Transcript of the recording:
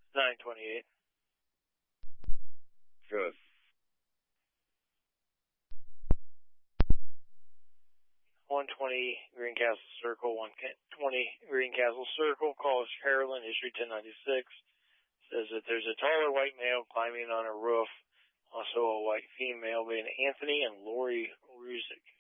928. Good. 120 Greencastle Circle, 120 Greencastle Circle, calls Carolyn, history 1096. Says that there's a taller white male climbing on a roof. Also a white female being Anthony and Lori Ruzick.